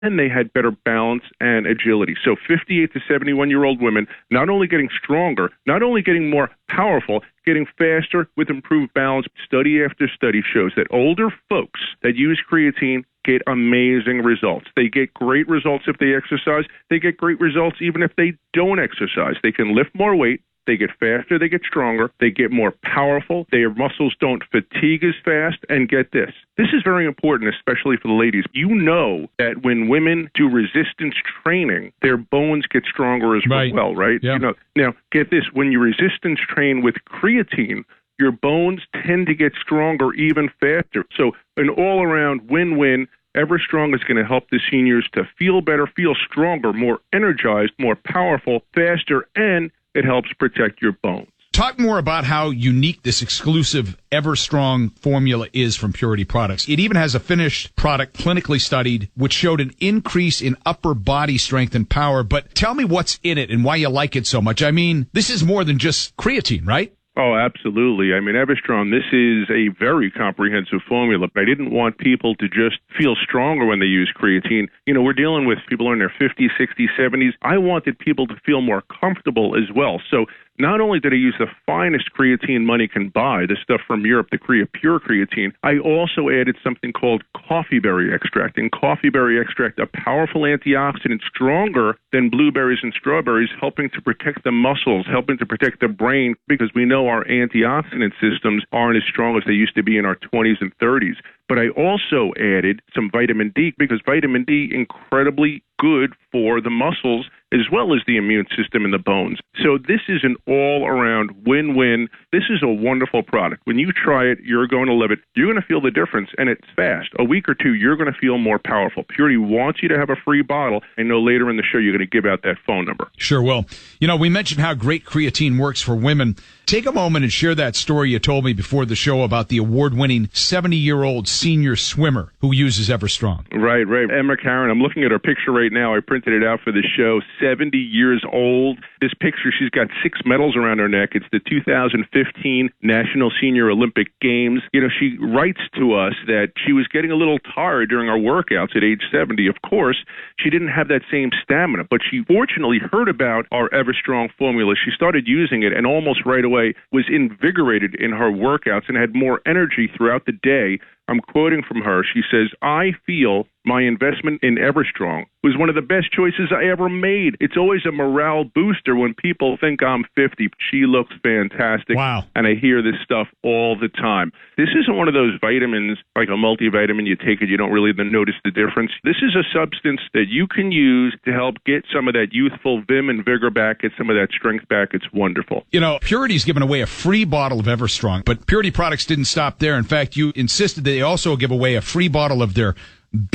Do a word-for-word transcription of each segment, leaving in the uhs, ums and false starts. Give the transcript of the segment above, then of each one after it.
and they had better balance and agility. So fifty-eight to seventy-one-year-old women not only getting stronger, not only getting more powerful, getting faster with improved balance. Study after study shows that older folks that use creatine get amazing results. They get great results if they exercise. They get great results even if they don't exercise. They can lift more weight. They get faster, they get stronger, they get more powerful, their muscles don't fatigue as fast, and get this. This is very important, especially for the ladies. You know that when women do resistance training, their bones get stronger as right. well, right? Yeah. You know, now, get this. When you resistance train with creatine, your bones tend to get stronger even faster. So an all-around win-win. EverStrong is going to help the seniors to feel better, feel stronger, more energized, more powerful, faster, and it helps protect your bones. Talk more about how unique this exclusive EverStrong formula is from Purity Products. It even has a finished product clinically studied, which showed an increase in upper body strength and power. But tell me what's in it and why you like it so much. I mean, this is more than just creatine, right? Oh, absolutely. I mean, EverStrong, this is a very comprehensive formula. I didn't want people to just feel stronger when they use creatine. You know, we're dealing with people in their fifties, sixties, seventies. I wanted people to feel more comfortable as well. So not only did I use the finest creatine money can buy, the stuff from Europe, the CreaPure creatine, I also added something called coffee berry extract. And coffee berry extract, a powerful antioxidant, stronger than blueberries and strawberries, helping to protect the muscles, helping to protect the brain, because we know our antioxidant systems aren't as strong as they used to be in our twenties and thirties. But I also added some vitamin D, because vitamin D incredibly good for the muscles as well as the immune system and the bones. So this is an all-around win-win. This is a wonderful product. When you try it, you're going to love it. You're going to feel the difference, and it's fast. A week or two, you're going to feel more powerful. Purity wants you to have a free bottle. I know later in the show you're going to give out that phone number. Sure will. You know, we mentioned how great creatine works for women. Take a moment and share that story you told me before the show about the award-winning seventy-year-old senior swimmer who uses EverStrong. Right, right. Emma Karen, I'm looking at her picture right now. I printed it out for the show. seventy years old. This picture, she's got six medals around her neck. It's the two thousand fifteen National Senior Olympic Games. You know, she writes to us that she was getting a little tired during her workouts at age seventy. Of course, she didn't have that same stamina, but she fortunately heard about our EverStrong formula. She started using it and almost right away was invigorated in her workouts and had more energy throughout the day. I'm quoting from her. She says, "I feel my investment in EverStrong was one of the best choices I ever made. It's always a morale booster when people think I'm fifty. She looks fantastic." Wow. And I hear this stuff all the time. This isn't one of those vitamins, like a multivitamin. You take it, you don't really notice the difference. This is a substance that you can use to help get some of that youthful vim and vigor back, get some of that strength back. It's wonderful. You know, Purity's given away a free bottle of EverStrong, but Purity Products didn't stop there. In fact, you insisted they also give away a free bottle of their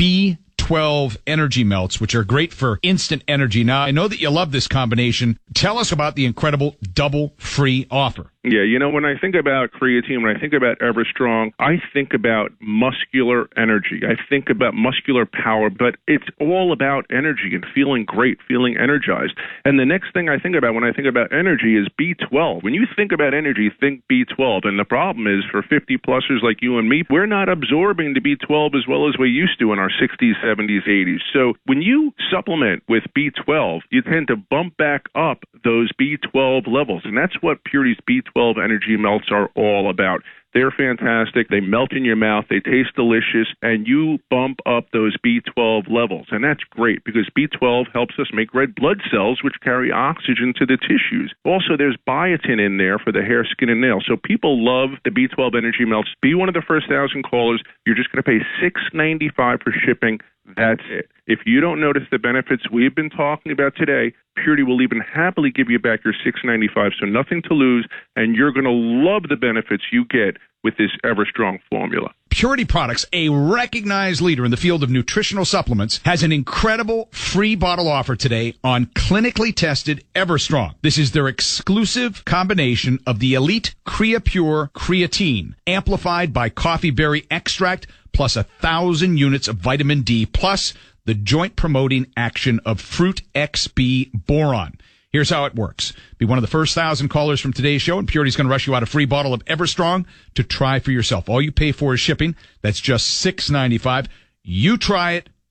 B twelve energy melts, which are great for instant energy. Now, I know that you love this combination. Tell us about the incredible double free offer. Yeah, you know, when I think about creatine, when I think about EverStrong, I think about muscular energy. I think about muscular power, but it's all about energy and feeling great, feeling energized. And the next thing I think about when I think about energy is B twelve. When you think about energy, think B twelve. And the problem is for fifty-plussers like you and me, we're not absorbing the B twelve as well as we used to in our sixties, seventies, eighties. So when you supplement with B twelve, you tend to bump back up those B twelve levels. And that's what Purity's B twelve energy melts are all about. They're fantastic. They melt in your mouth. They taste delicious, and you bump up those B twelve levels. And that's great because B twelve helps us make red blood cells, which carry oxygen to the tissues. Also, there's biotin in there for the hair, skin, and nails. So people love the B twelve energy melts. Be one of the first thousand callers. You're just going to pay six ninety-five for shipping. That's it. If you don't notice the benefits we've been talking about today, Purity will even happily give you back your six ninety-five, so nothing to lose, and you're going to love the benefits you get with this EverStrong formula. Purity Products, a recognized leader in the field of nutritional supplements, has an incredible free bottle offer today on clinically tested EverStrong. This is their exclusive combination of the elite CreaPure creatine, amplified by coffee berry extract, plus a thousand units of vitamin D, plus the joint-promoting action of Fruit X B boron. Here's how it works. Be one of the first thousand callers from today's show, and Purity's going to rush you out a free bottle of EverStrong to try for yourself. All you pay for is shipping. That's just six ninety-five. You try it.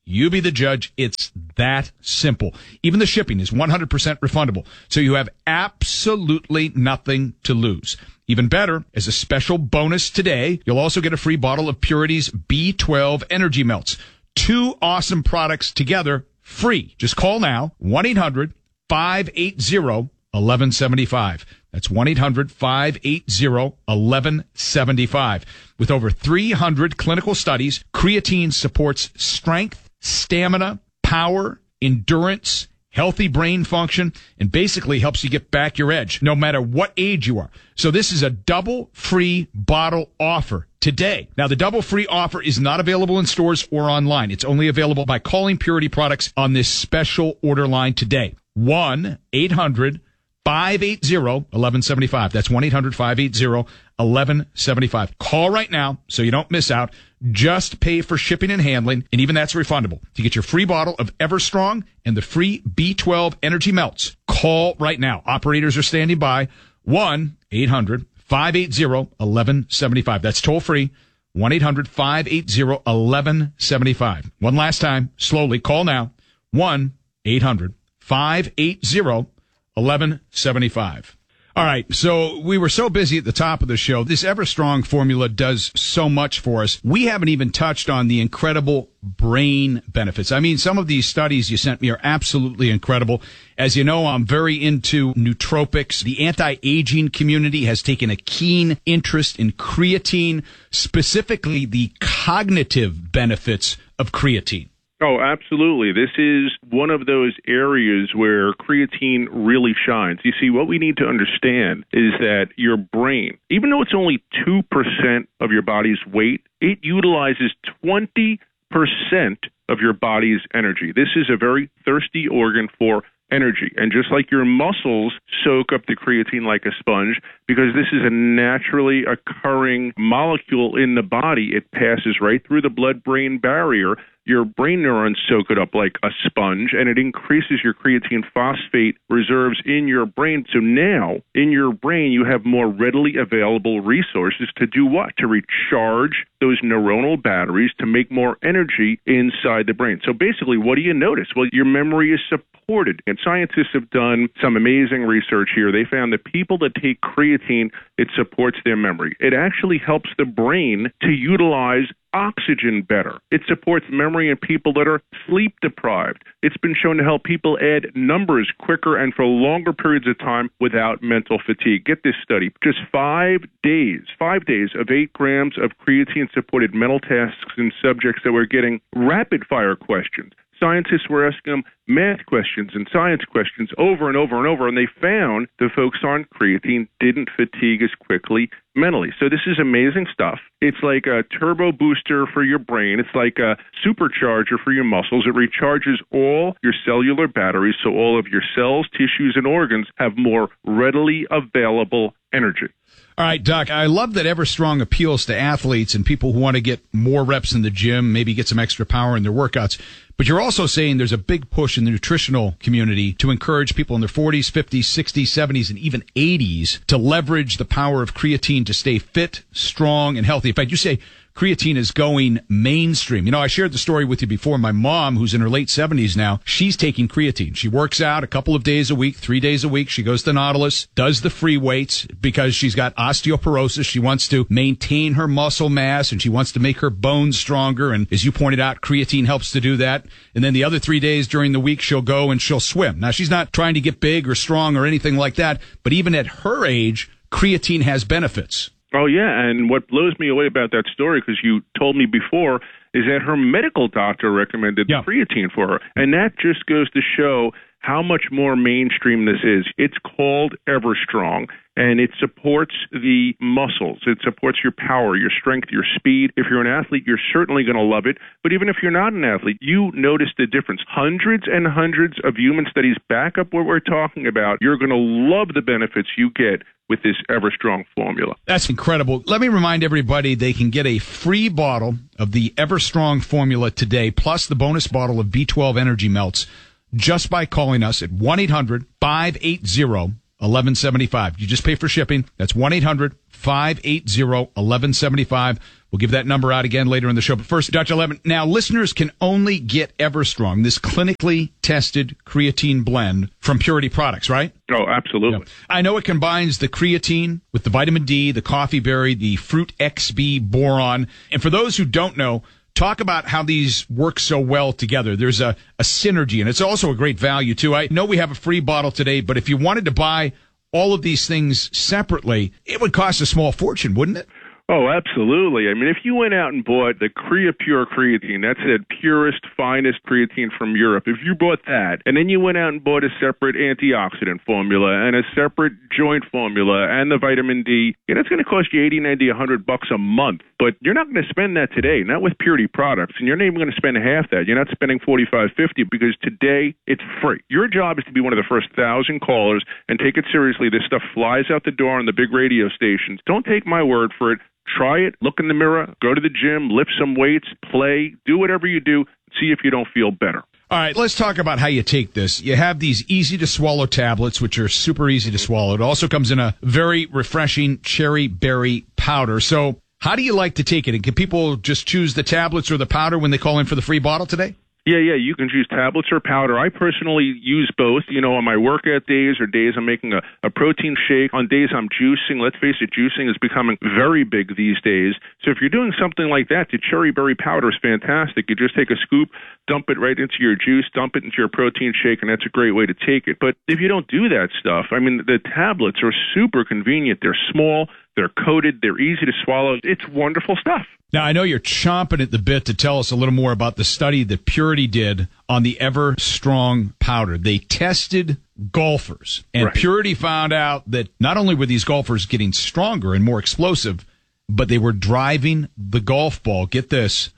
You be the judge. It's that simple. Even the shipping is one hundred percent refundable. So you have absolutely nothing to lose. Even better, as a special bonus today, you'll also get a free bottle of Purity's B twelve Energy Melts. Two awesome products together, free. Just call now, one eight hundred five eight zero one one seven five. That's one eight hundred five eight zero one one seven five. With over three hundred clinical studies, creatine supports strength, stamina, power, endurance, healthy brain function, and basically helps you get back your edge, no matter what age you are. So this is a double free bottle offer today. Now, the double free offer is not available in stores or online. It's only available by calling Purity Products on this special order line today. one eight hundred five eight zero one one seven five. That's one eight hundred five eight zero one one seven five. Call right now so you don't miss out. Just pay for shipping and handling, and even that's refundable. To get your free bottle of Everstrong and the free B twelve Energy Melts, call right now. Operators are standing by. one eight hundred five eight zero one one seven five. That's toll free. one eight hundred five eight zero one one seven five. One last time, slowly, call now. one eight hundred five eight zero one one seven five. All right, so we were so busy at the top of the show. This Everstrong formula does so much for us. We haven't even touched on the incredible brain benefits. I mean, some of these studies you sent me are absolutely incredible. As you know, I'm very into nootropics. The anti-aging community has taken a keen interest in creatine, specifically the cognitive benefits of creatine. Oh, absolutely. This is one of those areas where creatine really shines. You see, what we need to understand is that your brain, even though it's only two percent of your body's weight, it utilizes twenty percent of your body's energy. This is a very thirsty organ for energy. And just like your muscles soak up the creatine like a sponge, because this is a naturally occurring molecule in the body, it passes right through the blood-brain barrier. Your brain neurons soak it up like a sponge, and it increases your creatine phosphate reserves in your brain. So now, in your brain, you have more readily available resources to do what? To recharge those neuronal batteries to make more energy inside the brain. So basically, what do you notice? Well, your memory is supported. And scientists have done some amazing research here. They found that people that take creatine, it supports their memory. It actually helps the brain to utilize oxygen better. It supports memory in people that are sleep deprived. It's been shown to help people add numbers quicker and for longer periods of time without mental fatigue. Get this study. Just five days, five days of eight grams of creatine-supported mental tasks in subjects that were getting rapid-fire questions. Scientists were asking them math questions and science questions over and over and over, and they found the folks on creatine didn't fatigue as quickly mentally. So this is amazing stuff. It's like a turbo booster for your brain. It's like a supercharger for your muscles. It recharges all your cellular batteries so all of your cells, tissues, and organs have more readily available energy. All right, Doc, I love that Everstrong appeals to athletes and people who want to get more reps in the gym, maybe get some extra power in their workouts. But you're also saying there's a big push in the nutritional community to encourage people in their forties, fifties, sixties, seventies, and even eighties to leverage the power of creatine to stay fit, strong, and healthy. In fact, you say creatine is going mainstream. You know, I shared the story with you before. My mom, who's in her late seventies now, she's taking creatine. She works out a couple of days a week, three days a week. She goes to Nautilus, does the free weights because she's got osteoporosis. She wants to maintain her muscle mass and she wants to make her bones stronger. And as you pointed out, creatine helps to do that. And then the other three days during the week, she'll go and she'll swim. Now, she's not trying to get big or strong or anything like that, but even at her age, creatine has benefits. Oh, yeah, and what blows me away about that story, because you told me before, is that her medical doctor recommended yeah. creatine for her. And that just goes to show how much more mainstream this is. It's called Everstrong, and it supports the muscles. It supports your power, your strength, your speed. If you're an athlete, you're certainly going to love it. But even if you're not an athlete, you notice the difference. Hundreds and hundreds of human studies back up what we're talking about. You're going to love the benefits you get with this Everstrong formula. That's incredible. Let me remind everybody they can get a free bottle of the Everstrong formula today, plus the bonus bottle of B twelve Energy Melts, just by calling us at one eight hundred five eight zero one one seven five. You just pay for shipping. That's one eight hundred five eight zero one one seven five. We'll We'll give that number out again later in the show. But first, Doctor Levin, now listeners can only get Everstrong, this clinically tested creatine blend from Purity Products, right? Oh, absolutely. Yeah. I know it combines the creatine with the vitamin D, the coffee berry, the fruit X B boron. And for those who don't know, talk about how these work so well together. There's a, a synergy, and it's also a great value, too. I know we have a free bottle today, but if you wanted to buy all of these things separately, it would cost a small fortune, wouldn't it? Oh, absolutely. I mean, if you went out and bought the CreaPure creatine, that's the purest, finest creatine from Europe, if you bought that, and then you went out and bought a separate antioxidant formula and a separate joint formula and the vitamin D, yeah, that's going to cost you eighty, ninety, one hundred bucks a month. But you're not going to spend that today, not with Purity Products, and you're not even going to spend half that. You're not spending forty-five, fifty because today it's free. Your job is to be one of the first thousand callers and take it seriously. This stuff flies out the door on the big radio stations. Don't take my word for it. Try it, look in the mirror, go to the gym, lift some weights, play, do whatever you do, see if you don't feel better. All right, let's talk about how you take this. You have these easy-to-swallow tablets, which are super easy to swallow. It also comes in a very refreshing cherry berry powder. So how do you like to take it? And can people just choose the tablets or the powder when they call in for the free bottle today? Yeah, yeah, you can choose tablets or powder. I personally use both, you know, on my workout days or days I'm making a, a protein shake. On days I'm juicing, let's face it, juicing is becoming very big these days. So if you're doing something like that, the cherry berry powder is fantastic. You just take a scoop, dump it right into your juice, dump it into your protein shake, and that's a great way to take it. But if you don't do that stuff, I mean, the tablets are super convenient. They're small, they're coated, they're easy to swallow. It's wonderful stuff. Now, I know you're chomping at the bit to tell us a little more about the study that Purity did on the Everstrong powder. They tested golfers, and right. Purity found out that not only were these golfers getting stronger and more explosive, but they were driving the golf ball, get this,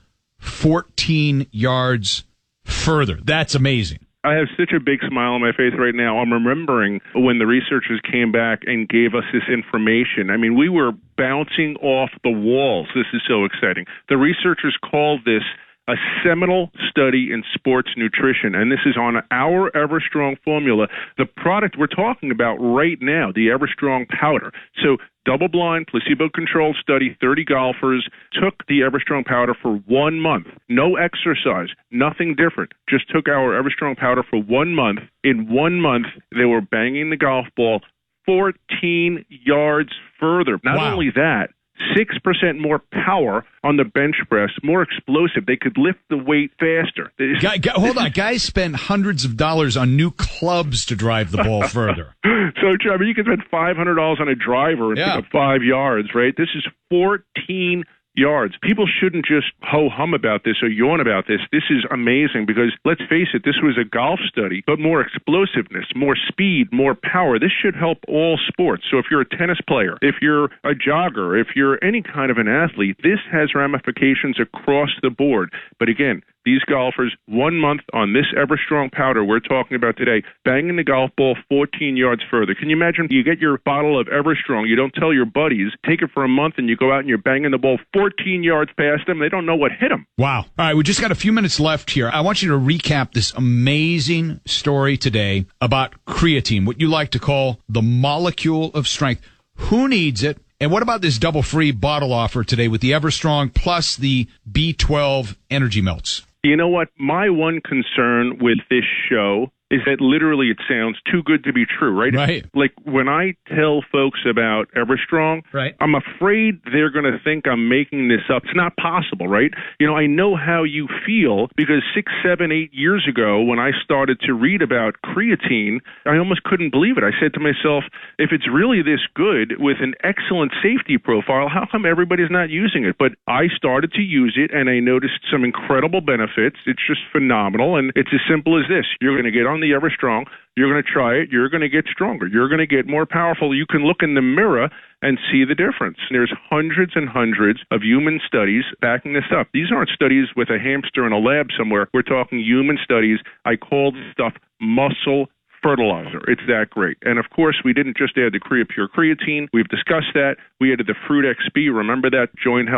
fourteen yards further. That's amazing. I have such a big smile on my face right now. I'm remembering when the researchers came back and gave us this information. I mean, we were bouncing off the walls. This is so exciting. The researchers called this a seminal study in sports nutrition, and this is on our Everstrong formula, the product we're talking about right now, the Everstrong powder. So double-blind, placebo-controlled study, thirty golfers took the Everstrong powder for one month. No exercise, nothing different. Just took our Everstrong powder for one month. In one month, they were banging the golf ball fourteen yards further. Not wow. only that, six percent more power on the bench press, more explosive. They could lift the weight faster. Guy, guy, hold on. Guys spend hundreds of dollars on new clubs to drive the ball further. So, I mean, you can spend five hundred dollars on a driver and yeah. pick up five yards, right? This is fourteen yards. People shouldn't just ho-hum about this or yawn about this. This is amazing because, let's face it, this was a golf study, but more explosiveness, more speed, more power. This should help all sports. So if you're a tennis player, if you're a jogger, if you're any kind of an athlete, this has ramifications across the board. But again, these golfers, one month on this Everstrong powder we're talking about today, banging the golf ball fourteen yards further. Can you imagine? You get your bottle of Everstrong, you don't tell your buddies, take it for a month, and you go out and you're banging the ball fourteen yards past them. They don't know what hit them. Wow. All right, we just got a few minutes left here. I want you to recap this amazing story today about creatine, what you like to call the molecule of strength. Who needs it? And what about this double free bottle offer today with the Everstrong plus the B twelve Energy Melts? You know what? My one concern with this show is that literally it sounds too good to be true, right? Right. Like when I tell folks about Everstrong, right. I'm afraid they're going to think I'm making this up. It's not possible, right? You know, I know how you feel because six, seven, eight years ago when I started to read about creatine, I almost couldn't believe it. I said to myself, if it's really this good with an excellent safety profile, how come everybody's not using it? But I started to use it and I noticed some incredible benefits. It's just phenomenal. And it's as simple as this. You're going to get on the Everstrong, you're going to try it, you're going to get stronger, you're going to get more powerful. You can look in the mirror and see the difference. There's hundreds and hundreds of human studies backing this up. These aren't studies with a hamster in a lab somewhere. We're talking human studies. I call this stuff muscle fertilizer. It's that great. And of course, we didn't just add the CreaPure creatine. We've discussed that. We added the Fruit X B. Remember that? Joint health.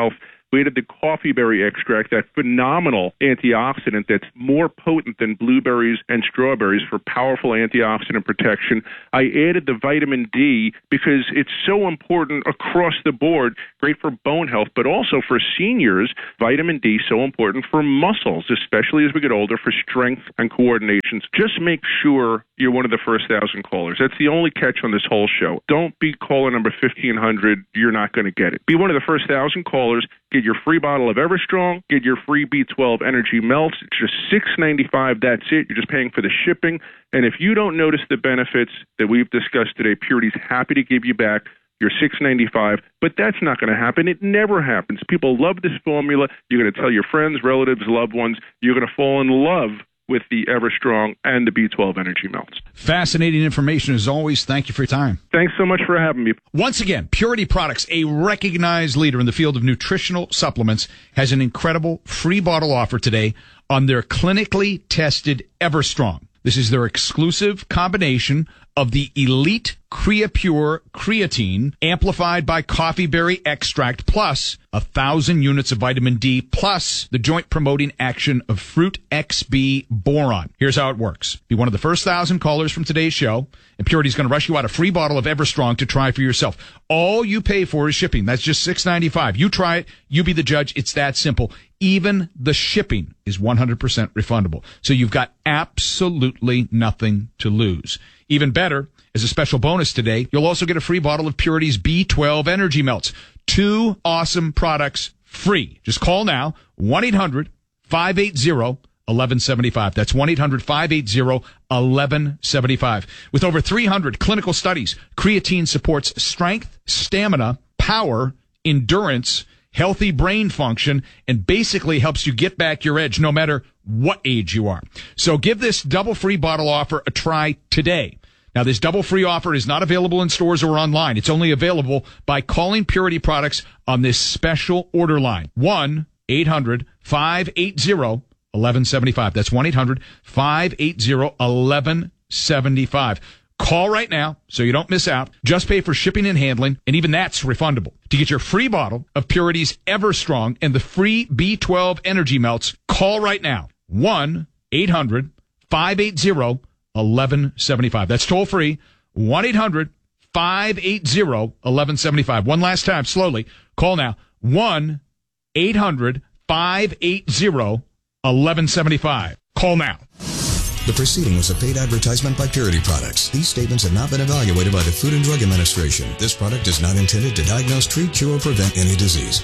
We added the coffee berry extract, that phenomenal antioxidant that's more potent than blueberries and strawberries for powerful antioxidant protection. I added the vitamin D because it's so important across the board, great for bone health, but also for seniors. Vitamin D so important for muscles, especially as we get older, for strength and coordination. Just make sure you're one of the first thousand callers. That's the only catch on this whole show. Don't be caller number fifteen hundred. You're not going to get it. Be one of the first thousand callers. Get your free bottle of Everstrong. Get your free B twelve Energy Melts. It's just six ninety-five. That's it. You're just paying for the shipping. And if you don't notice the benefits that we've discussed today, Purity's happy to give you back your six ninety-five. But that's not going to happen. It never happens. People love this formula. You're going to tell your friends, relatives, loved ones. You're going to fall in love with the Everstrong and the B twelve Energy Melts. Fascinating information as always. Thank you for your time. Thanks so much for having me. Once again, Purity Products, a recognized leader in the field of nutritional supplements, has an incredible free bottle offer today on their clinically tested Everstrong. This is their exclusive combination of the elite CreaPure creatine amplified by coffee berry extract plus a thousand units of vitamin D plus the joint promoting action of Fruit X B boron. Here's how it works. Be one of the first thousand callers from today's show, and Purity's going to rush you out a free bottle of Everstrong to try for yourself. All you pay for is shipping. That's just six ninety-five. You try it. You be the judge. It's that simple. Even the shipping is one hundred percent refundable. So you've got absolutely nothing to lose. Even better, as a special bonus today, you'll also get a free bottle of Purity's B twelve Energy Melts. Two awesome products free. Just call now, one eight hundred five eight zero eleven seventy-five. That's one eight hundred five eight zero eleven seventy-five. With over three hundred clinical studies, creatine supports strength, stamina, power, endurance, healthy brain function, and basically helps you get back your edge no matter what age you are. So give this double free bottle offer a try today. Now, this double free offer is not available in stores or online. It's only available by calling Purity Products on this special order line. one eight hundred five eight zero eleven seventy-five. That's one eight hundred five eight zero eleven seventy-five. Call right now so you don't miss out. Just pay for shipping and handling, and even that's refundable. To get your free bottle of Purity's Everstrong and the free B twelve Energy Melts, call right now. one eight hundred five eight zero eleven seventy-five. That's toll free. one eight hundred five eight zero eleven seventy-five. One last time, slowly. Call now. one eight hundred five eight zero eleven seventy-five. Call now. The proceeding was a paid advertisement by Purity Products. These statements have not been evaluated by the Food and Drug Administration. This product is not intended to diagnose, treat, cure, or prevent any disease.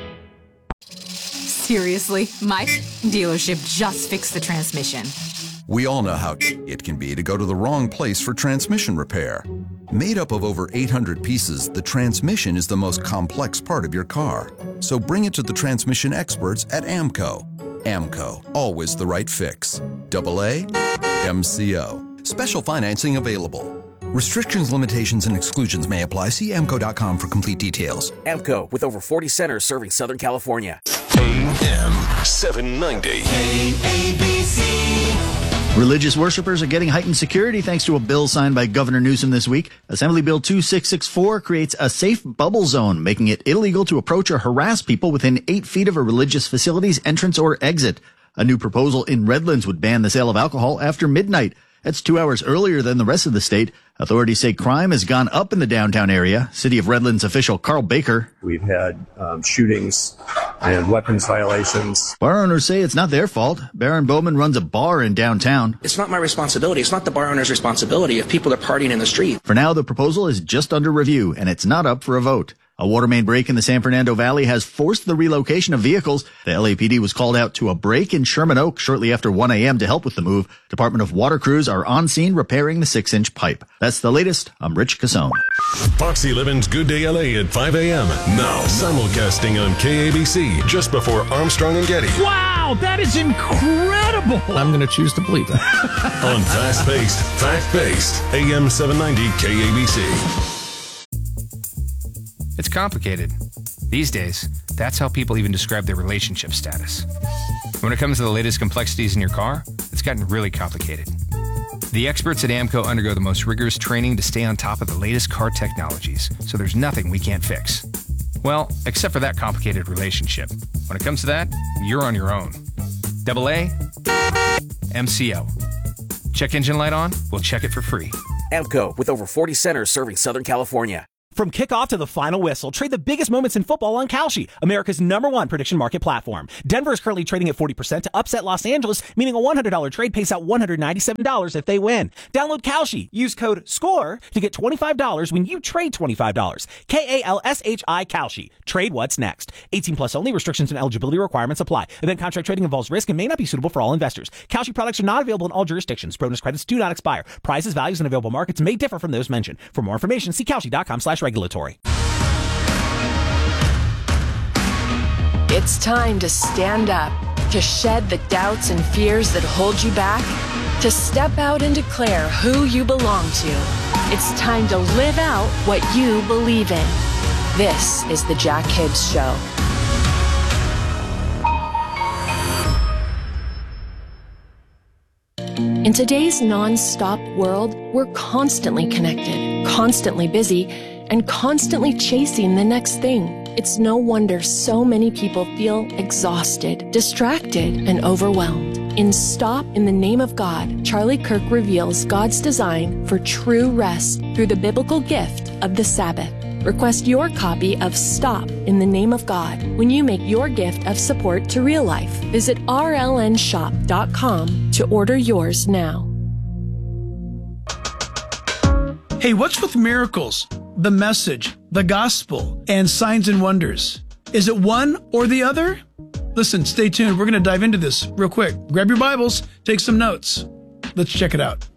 Seriously, my dealership just fixed the transmission. We all know how it can be to go to the wrong place for transmission repair. Made up of over eight hundred pieces, the transmission is the most complex part of your car. So bring it to the transmission experts at AMCO. AMCO, always the right fix. Double A, M C O. Special financing available. Restrictions, limitations, and exclusions may apply. See A M C O dot com for complete details. AMCO, with over forty centers serving Southern California. A M seven ninety. A B C. Religious worshipers are getting heightened security thanks to a bill signed by Governor Newsom this week. Assembly Bill two six six four creates a safe bubble zone, making it illegal to approach or harass people within eight feet of a religious facility's entrance or exit. A new proposal in Redlands would ban the sale of alcohol after midnight. That's two hours earlier than the rest of the state. Authorities say crime has gone up in the downtown area. City of Redlands official Carl Baker. We've had um, shootings and weapons violations. Bar owners say it's not their fault. Baron Bowman runs a bar in downtown. It's not my responsibility. It's not the bar owner's responsibility if people are partying in the street. For now, the proposal is just under review, and it's not up for a vote. A water main break in the San Fernando Valley has forced the relocation of vehicles. The L A P D was called out to a break in Sherman Oak shortly after one a.m. to help with the move. Department of Water crews are on scene repairing the six-inch pipe. That's the latest. I'm Rich Casone. Foxy Levin's Good Day L A at five a.m. Now, simulcasting on K A B C just before Armstrong and Getty. Wow, that is incredible. I'm going to choose to believe that. On fast-paced, fact-based, A M seven ninety K A B C. It's complicated. These days, that's how people even describe their relationship status. When it comes to the latest complexities in your car, it's gotten really complicated. The experts at AMCO undergo the most rigorous training to stay on top of the latest car technologies, so there's nothing we can't fix. Well, except for that complicated relationship. When it comes to that, you're on your own. Double A, M C O. Check engine light on? We'll check it for free. A M C O, with over forty centers serving Southern California. From kickoff to the final whistle, trade the biggest moments in football on Kalshi, America's number one prediction market platform. Denver is currently trading at forty percent to upset Los Angeles, meaning a one hundred dollars trade pays out one hundred ninety-seven dollars if they win. Download Kalshi. Use code SCORE to get twenty-five dollars when you trade twenty-five dollars. K A L S H I Kalshi. Trade what's next. eighteen plus only. Restrictions and eligibility requirements apply. Event contract trading involves risk and may not be suitable for all investors. Kalshi products are not available in all jurisdictions. Bonus credits do not expire. Prices, values, and available markets may differ from those mentioned. For more information, see Kalshi.com slash regulatory. It's time to stand up, to shed the doubts and fears that hold you back, to step out and declare who you belong to. It's time to live out what you believe in. This is the Jack Hibbs Show. In today's non-stop world, we're constantly connected, constantly busy, and constantly chasing the next thing. It's no wonder so many people feel exhausted, distracted, and overwhelmed. In Stop in the Name of God, Charlie Kirk reveals God's design for true rest through the biblical gift of the Sabbath. Request your copy of Stop in the Name of God when you make your gift of support to real life. Visit R L N shop dot com to order yours now. Hey, what's with miracles, the message, the gospel, and signs and wonders? Is it one or the other? Listen, stay tuned. We're going to dive into this real quick. Grab your Bibles, take some notes. Let's check it out.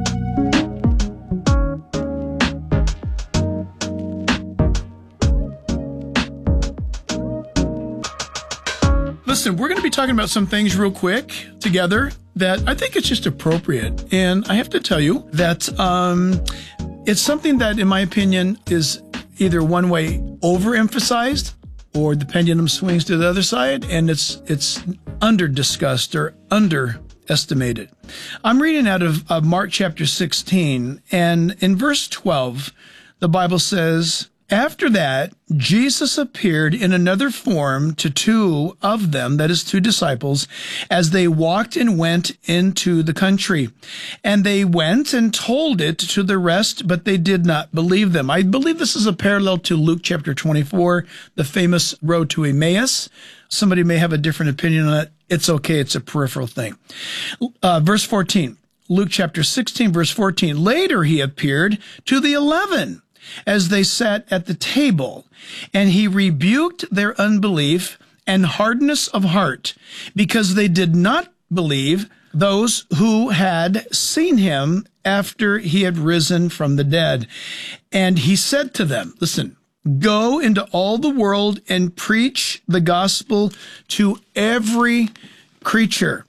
Listen, we're going to be talking about some things real quick together that I think it's just appropriate. And I have to tell you that um, it's something that, in my opinion, is either one way overemphasized or the pendulum swings to the other side, and it's it's under-discussed or underestimated. I'm reading out of uh, Mark chapter sixteen, and in verse twelve, the Bible says, "After that, Jesus appeared in another form to two of them," that is, two disciples, "as they walked and went into the country. And they went and told it to the rest, but they did not believe them." I believe this is a parallel to Luke chapter twenty-four, the famous road to Emmaus. Somebody may have a different opinion on it. It's okay. It's a peripheral thing. Uh, verse fourteen, Luke chapter sixteen, verse fourteen, "Later he appeared to the eleven as they sat at the table, and he rebuked their unbelief and hardness of heart, because they did not believe those who had seen him after he had risen from the dead. And he said to them," listen, "Go into all the world and preach the gospel to every creature.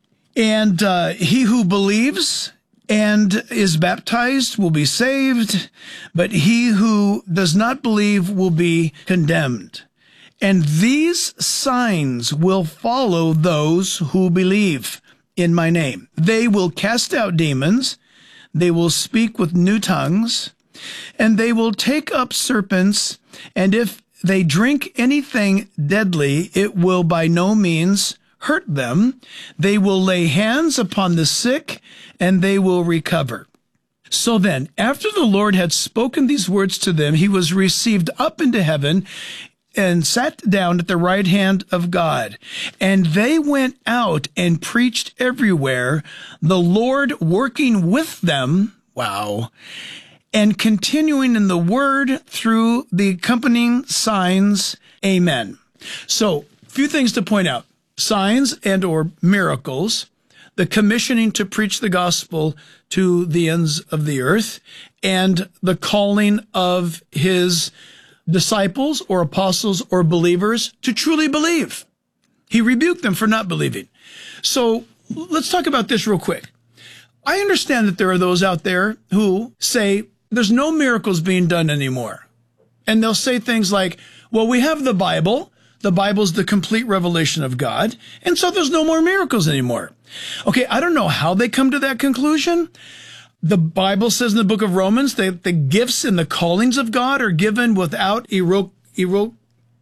And uh, he who believes and is baptized will be saved, but he who does not believe will be condemned. And these signs will follow those who believe in my name. They will cast out demons, they will speak with new tongues, and they will take up serpents, and if they drink anything deadly, it will by no means hurt them. They will lay hands upon the sick, and they will recover." So then, after the Lord had spoken these words to them, he was received up into heaven and sat down at the right hand of God. And they went out and preached everywhere, the Lord working with them, wow, and continuing in the word through the accompanying signs. Amen. So, a few things to point out. Signs and or miracles, the commissioning to preach the gospel to the ends of the earth, and the calling of his disciples or apostles or believers to truly believe. He rebuked them for not believing. So let's talk about this real quick. I understand that there are those out there who say there's no miracles being done anymore. And they'll say things like, well, we have the Bible. The Bible's the complete revelation of God, and so there's no more miracles anymore. Okay, I don't know how they come to that conclusion. The Bible says in the book of Romans that the gifts and the callings of God are given without irre- irre-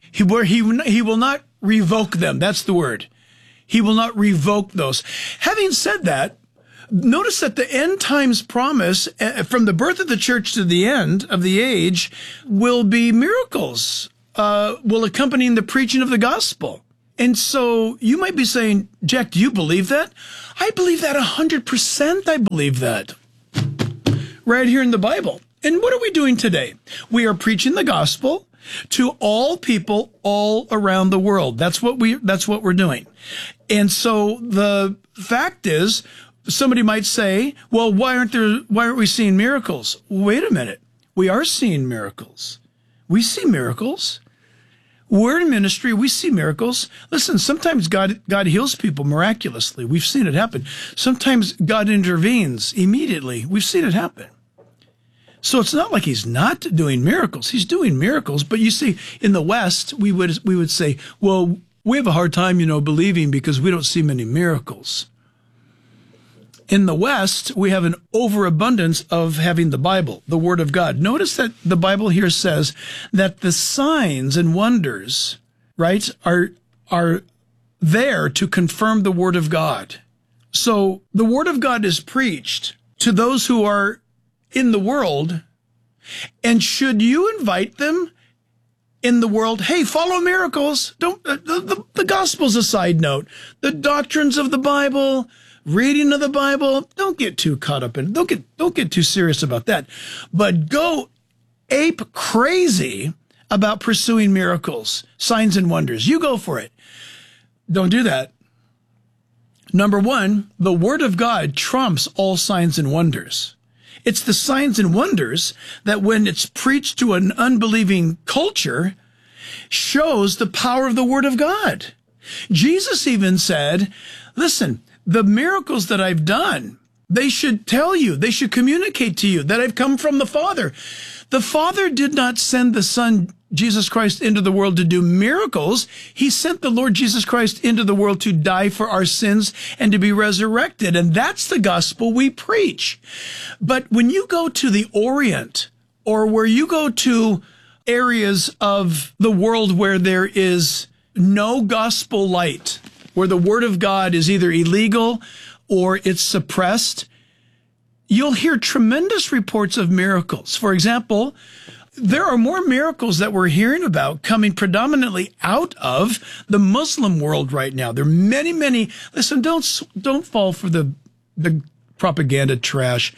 He, where he, he will not revoke them. That's the word. He will not revoke those. Having said that, notice that the end times promise, uh, from the birth of the church to the end of the age, will be miracles, uh, will accompany the preaching of the gospel. And so you might be saying, Jack, do you believe that? I believe that one hundred percent. I believe that. Right here in the Bible. And what are we doing today? We are preaching the gospel to all people all around the world. That's what we, that's what we're doing. And so the fact is, somebody might say, well, why aren't there, why aren't we seeing miracles? Wait a minute. We are seeing miracles. We see miracles. We're in ministry. We see miracles. Listen, sometimes God, God heals people miraculously. We've seen it happen. Sometimes God intervenes immediately. We've seen it happen. So it's not like he's not doing miracles. He's doing miracles. But you see, in the West, we would, we would say, well, we have a hard time, you know, believing because we don't see many miracles. In the West, we have an overabundance of having the Bible, the Word of God. Notice that the Bible here says that the signs and wonders, right, are, are there to confirm the Word of God. So the Word of God is preached to those who are in the world. And should you invite them in the world, hey, follow miracles. Don't, uh, the, the, the gospel's a side note. The doctrines of the Bible, reading of the Bible, don't get too caught up in it. Don't get, don't get too serious about that. But go ape crazy about pursuing miracles, signs and wonders. You go for it. Don't do that. Number one, the Word of God trumps all signs and wonders. It's the signs and wonders that when it's preached to an unbelieving culture shows the power of the Word of God. Jesus even said, listen, the miracles that I've done, they should tell you, they should communicate to you that I've come from the Father. The Father did not send the Son, Jesus Christ, into the world to do miracles. He sent the Lord Jesus Christ into the world to die for our sins and to be resurrected. And that's the gospel we preach. But when you go to the Orient, or where you go to areas of the world where there is no gospel light, where the Word of God is either illegal or it's suppressed, you'll hear tremendous reports of miracles. For example, there are more miracles that we're hearing about coming predominantly out of the Muslim world right now. There are many, many. Listen, don't don't fall for the the propaganda trash.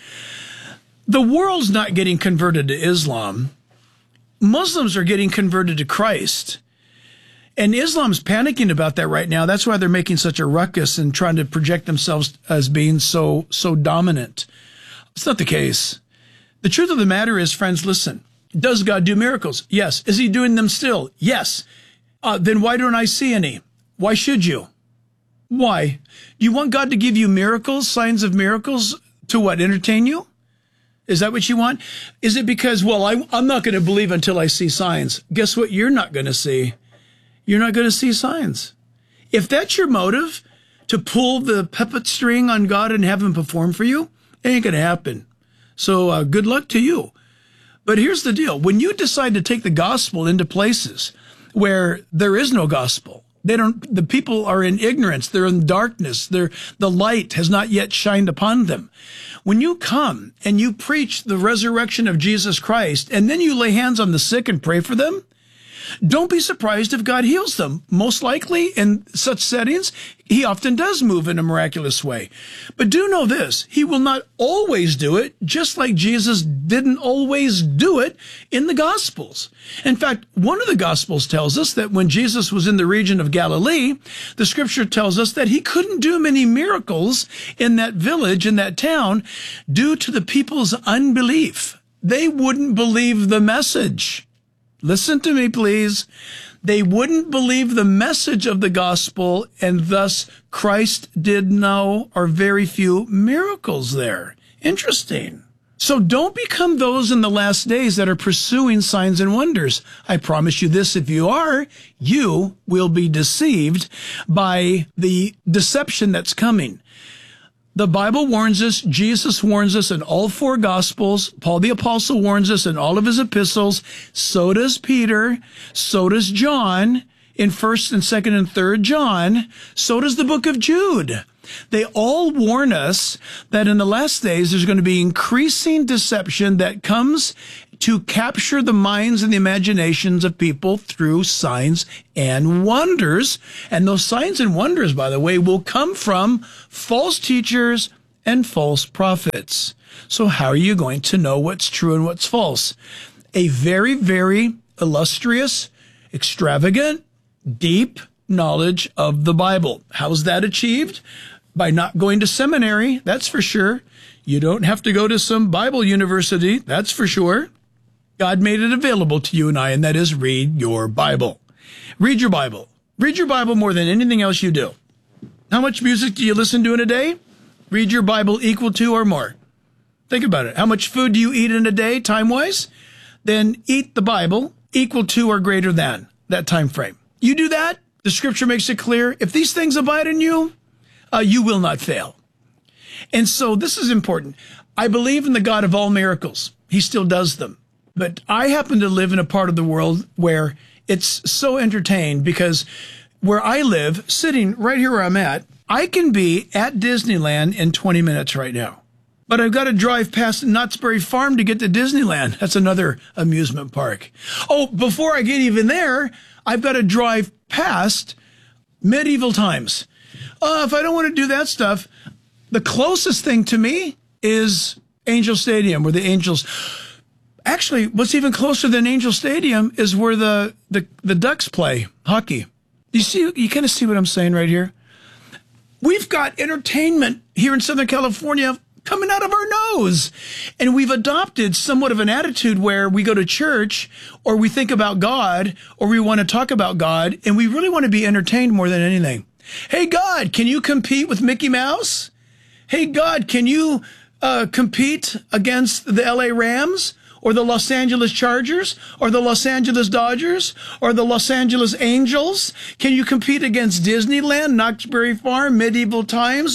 The world's not getting converted to Islam. Muslims are getting converted to Christ. And Islam's panicking about that right now. That's why they're making such a ruckus and trying to project themselves as being so, so dominant. It's not the case. The truth of the matter is, friends, listen, does God do miracles? Yes. Is he doing them still? Yes. Uh, then why don't I see any? Why should you? Why? Do you want God to give you miracles, signs of miracles, to what, entertain you? Is that what you want? Is it because, well, I, I'm not going to believe until I see signs? Guess what you're not going to see? You're not going to see signs. If that's your motive, to pull the puppet string on God and have him perform for you, it ain't going to happen. So uh, good luck to you. But here's the deal. When you decide to take the gospel into places where there is no gospel, they don't, the people are in ignorance, they're in darkness, they're, the light has not yet shined upon them. When you come and you preach the resurrection of Jesus Christ, and then you lay hands on the sick and pray for them, don't be surprised if God heals them. Most likely, in such settings, he often does move in a miraculous way. But do know this, he will not always do it, just like Jesus didn't always do it in the Gospels. In fact, one of the Gospels tells us that when Jesus was in the region of Galilee, the scripture tells us that he couldn't do many miracles in that village, in that town, due to the people's unbelief. They wouldn't believe the message. Listen to me, please. They wouldn't believe the message of the gospel, and thus Christ did no or very few miracles there. Interesting. So don't become those in the last days that are pursuing signs and wonders. I promise you this, if you are, you will be deceived by the deception that's coming. The Bible warns us, Jesus warns us in all four Gospels, Paul the Apostle warns us in all of his epistles, so does Peter, so does John in first and second and third John, so does the book of Jude. They all warn us that in the last days there's going to be increasing deception that comes to capture the minds and the imaginations of people through signs and wonders. And those signs and wonders, by the way, will come from false teachers and false prophets. So how are you going to know what's true and what's false? A very, very illustrious, extravagant, deep knowledge of the Bible. How's that achieved? By not going to seminary, that's for sure. You don't have to go to some Bible university, that's for sure. God made it available to you and I, and that is read your Bible. Read your Bible. Read your Bible more than anything else you do. How much music do you listen to in a day? Read your Bible equal to or more. Think about it. How much food do you eat in a day, time-wise? Then eat the Bible equal to or greater than that time frame. You do that, the scripture makes it clear. If these things abide in you, uh, you will not fail. And so this is important. I believe in the God of all miracles. He still does them. But I happen to live in a part of the world where it's so entertained because where I live, sitting right here where I'm at, I can be at Disneyland in twenty minutes right now. But I've got to drive past Knott's Berry Farm to get to Disneyland. That's another amusement park. Oh, before I get even there, I've got to drive past Medieval Times. Uh, if I don't want to do that stuff, the closest thing to me is Angel Stadium, where the Angels... Actually, what's even closer than Angel Stadium is where the, the, the Ducks play hockey. You see, you kind of see what I'm saying right here? We've got entertainment here in Southern California coming out of our nose. And we've adopted somewhat of an attitude where we go to church or we think about God or we want to talk about God and we really want to be entertained more than anything. Hey, God, can you compete with Mickey Mouse? Hey, God, can you uh, compete against the L A Rams? Or the Los Angeles Chargers, or the Los Angeles Dodgers, or the Los Angeles Angels? Can you compete against Disneyland, Knott's Berry Farm, Medieval Times?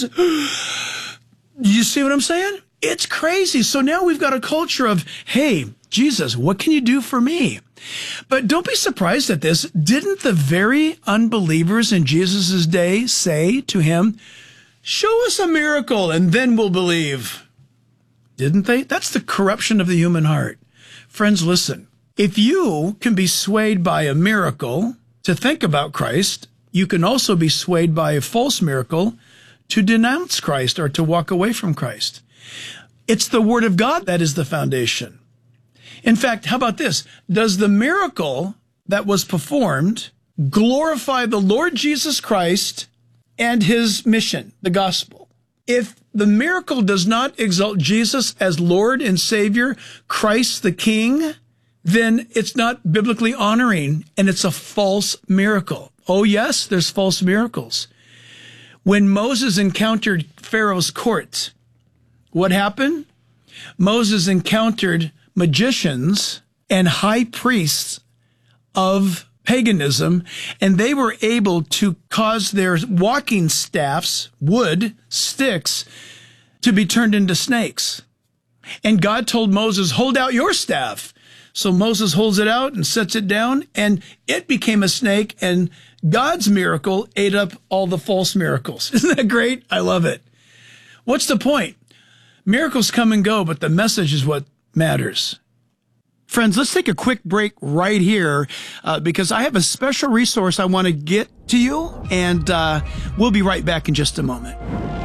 You see what I'm saying? It's crazy. So now we've got a culture of, hey, Jesus, what can you do for me? But don't be surprised at this. Didn't the very unbelievers in Jesus' day say to him, show us a miracle and then we'll believe? Didn't they? That's the corruption of the human heart. Friends, listen. If you can be swayed by a miracle to think about Christ, you can also be swayed by a false miracle to denounce Christ or to walk away from Christ. It's the Word of God that is the foundation. In fact, how about this? Does the miracle that was performed glorify the Lord Jesus Christ and his mission, the gospel? If the miracle does not exalt Jesus as Lord and Savior, Christ the King, then it's not biblically honoring and it's a false miracle. Oh, yes, there's false miracles. When Moses encountered Pharaoh's court, what happened? Moses encountered magicians and high priests of paganism, and they were able to cause their walking staffs, wood, sticks, to be turned into snakes. And God told Moses, hold out your staff. So Moses holds it out and sets it down, and it became a snake, and God's miracle ate up all the false miracles. Isn't that great? I love it. What's the point? Miracles come and go, but the message is what matters. Friends, let's take a quick break right here uh, because I have a special resource I want to get to you, and uh, we'll be right back in just a moment.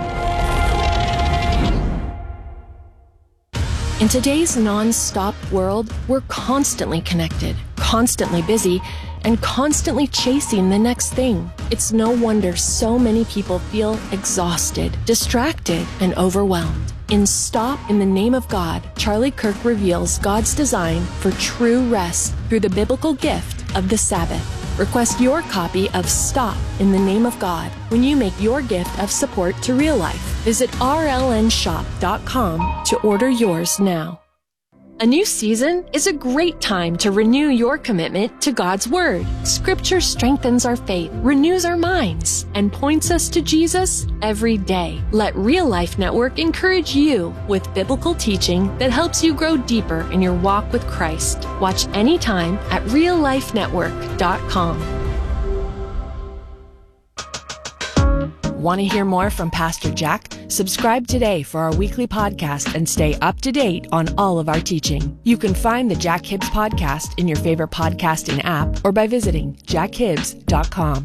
In today's non-stop world, we're constantly connected, constantly busy, and constantly chasing the next thing. It's no wonder so many people feel exhausted, distracted, and overwhelmed. In Stop in the Name of God, Charlie Kirk reveals God's design for true rest through the biblical gift of the Sabbath. Request your copy of Stop in the Name of God when you make your gift of support to real life. Visit R L N shop dot com to order yours now. A new season is a great time to renew your commitment to God's Word. Scripture strengthens our faith, renews our minds, and points us to Jesus every day. Let Real Life Network encourage you with biblical teaching that helps you grow deeper in your walk with Christ. Watch anytime at real life network dot com. Want to hear more from Pastor Jack? Subscribe today for our weekly podcast and stay up to date on all of our teaching. You can find the Jack Hibbs Podcast in your favorite podcasting app or by visiting jack hibbs dot com.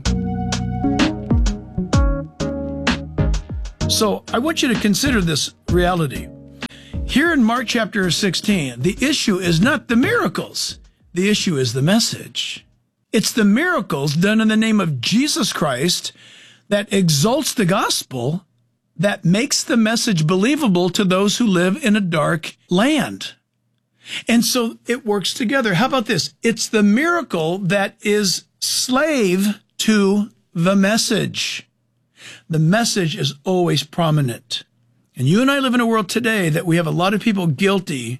So I want you to consider this reality. Here in Mark chapter sixteen, the issue is not the miracles. The issue is the message. It's the miracles done in the name of Jesus Christ that exalts the gospel, that makes the message believable to those who live in a dark land. And so it works together. How about this? It's the miracle that is slave to the message. The message is always prominent. And you and I live in a world today that we have a lot of people guilty